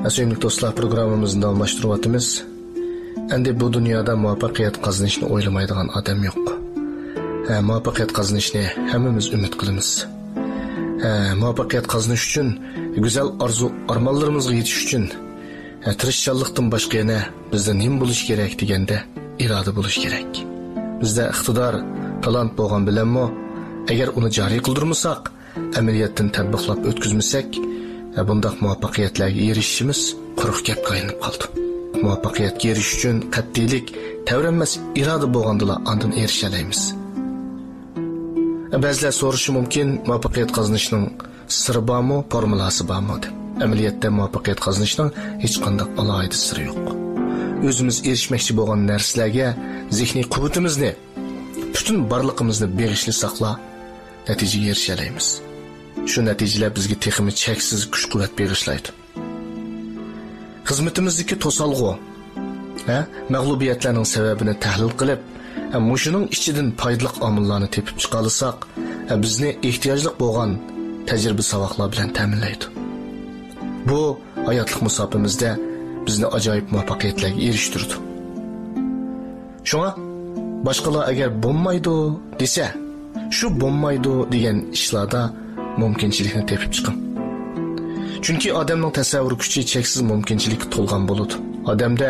Sevimli dostlar, programımızı davamlaştırıyoruz. Endi bu dünyada muvaffaqiyat qazanishni o'ylamaydigan odam yo'q. Muvaffaqiyat qazanishni hammamiz umid qilamiz. Muvaffaqiyat qazanish uchun, go'zal orzu armonlarimizga yetish uchun tirishchanlikdan boshqa yana bizda nima bo'lish kerak deganda iroda bo'lish kerak. Bizda iqtidor, talant bo'lgan bilanmi, agar uni joriy qildirmasak, amaliyotdan tatbiqlab o'tkazmasak, bundaq muvaffaqiyatlarga erishishimiz quruq gapga aylanib qoldi. Muvaffaqiyatga erishish uchun qat'iylik, tavranmas iroda bo'lgandala ondan erisha olamiz. Ba'zilar so'rashi mumkin, muvaffaqiyat qozonishning siri bormi, formulasi bormi deb. Amaliyotda muvaffaqiyat qozonishning hech qanday alohida siri yo'q. O'zimiz erishmoqchi bo'lgan narsalarga zehniy quvvatimizni, butun borliqimizni bag'ishlasak-la, natijaga erisha olamiz. Shu natijalar bizga texmi cheksiz kuch-quvvat bag'ishlaydi. Xizmatimizdagi to'salg'u, mag'lubiyatlarning sababini tahlil qilib, mushuning ichidan foydali omillarni tepib chiqa olsak, bizni ehtiyojli bo'lgan tajriba saboqlar bilan ta'minlaydi. Bu hayotlik musofimizda bizni ajoyib muvaffaqiyatlarga erishtirdi. Shunga boshqalar agar bo'lmaydi desa, shu bo'lmaydi degan ishlarda mumkinchilikni tepib chiqing. Chunki odamning tasavvur kuchi cheksiz mumkinchilikka to'lgan bo'ladi. Odamda